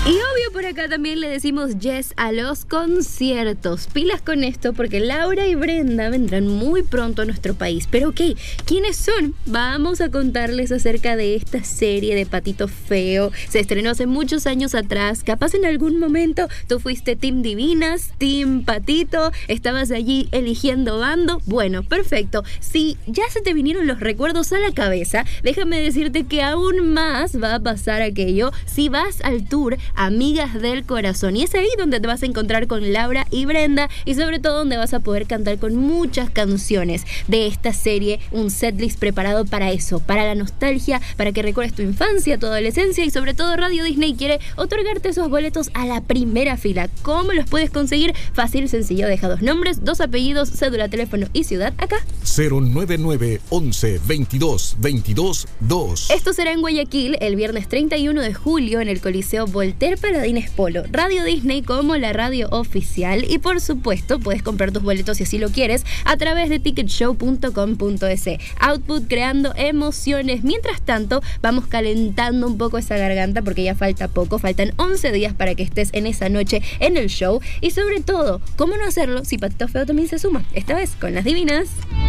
Y obvio por acá también le decimos yes a los conciertos. Pilas con esto porque Laura y Brenda vendrán muy pronto a nuestro país. Pero ok, ¿quiénes son? Vamos a contarles acerca de esta serie de Patito Feo. Se estrenó hace muchos años atrás. Capaz en algún momento tú fuiste Team Divinas, Team Patito, estabas allí eligiendo bando. Bueno, perfecto. Si ya se te vinieron los recuerdos a la cabeza, déjame decirte que aún más va a pasar aquello si vas al tour Amigas del Corazón. Y es ahí donde te vas a encontrar con Laura y Brenda y sobre todo donde vas a poder cantar con muchas canciones de esta serie, un setlist preparado para eso, para la nostalgia, para que recuerdes tu infancia, tu adolescencia y sobre todo Radio Disney quiere otorgarte esos boletos a la primera fila. ¿Cómo los puedes conseguir? Fácil, sencillo, deja 2 nombres, 2 apellidos, cédula, teléfono y ciudad acá. 099 11 22 22 2. Esto será en Guayaquil el viernes 31 de julio en el Coliseo Voltaire Paladines Polo. Radio Disney como la radio oficial y por supuesto puedes comprar tus boletos si así lo quieres a través de ticketshow.com.es. Output creando emociones. Mientras tanto vamos calentando un poco esa garganta porque ya falta poco, faltan 11 días para que estés en esa noche en el show y sobre todo, ¿cómo no hacerlo si Patito Feo también se suma? Esta vez con las divinas.